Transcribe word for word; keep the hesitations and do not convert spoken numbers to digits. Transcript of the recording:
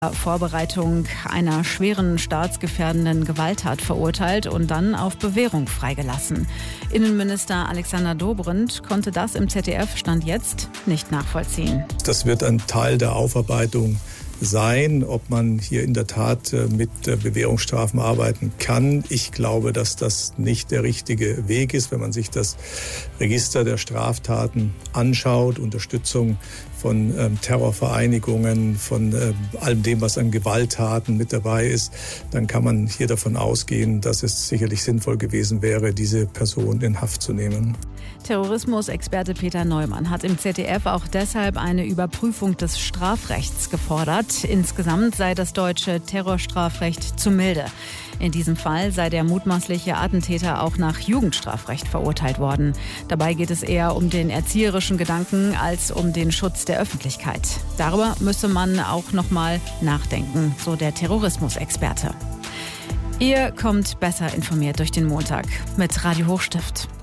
Vorbereitung einer schweren staatsgefährdenden Gewalttat verurteilt und dann auf Bewährung freigelassen. Innenminister Alexander Dobrindt konnte das im Z D F Stand jetzt nicht nachvollziehen. Das wird ein Teil der Aufarbeitung sein, ob man hier in der Tat mit Bewährungsstrafen arbeiten kann. Ich glaube, dass das nicht der richtige Weg ist, wenn man sich das Register der Straftaten anschaut, Unterstützung von ähm, Terrorvereinigungen, von äh, allem dem, was an Gewalttaten mit dabei ist, dann kann man hier davon ausgehen, dass es sicherlich sinnvoll gewesen wäre, diese Person in Haft zu nehmen. Terrorismusexperte Peter Neumann hat im Z D F auch deshalb eine Überprüfung des Strafrechts gefordert. Insgesamt sei das deutsche Terrorstrafrecht zu milde. In diesem Fall sei der mutmaßliche Attentäter auch nach Jugendstrafrecht verurteilt worden. Dabei geht es eher um den erzieherischen Gedanken als um den Schutz der Öffentlichkeit. Darüber müsse man auch noch mal nachdenken, so der Terrorismusexperte. Ihr kommt besser informiert durch den Montag mit Radio Hochstift.